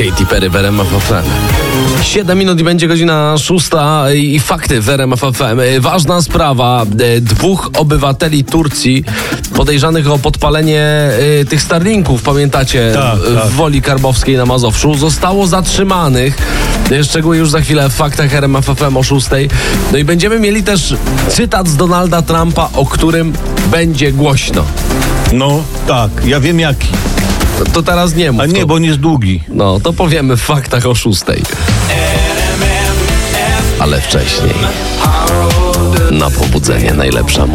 Katy Perry w RMF FM. 7 minut i będzie godzina 6 i fakty w RMF FM. Ważna sprawa. 2 obywateli Turcji podejrzanych o podpalenie tych Starlinków, pamiętacie, w Woli Karbowskiej na Mazowszu, zostało zatrzymanych. Szczegóły już za chwilę w faktach RMF FM o 6. No i będziemy mieli też cytat z Donalda Trumpa, o którym będzie głośno. No tak, ja wiem jaki. To teraz nie mów. A nie, bo on jest długi. No, to powiemy w faktach o 6. Ale wcześniej. Na pobudzenie najlepsza muzyka.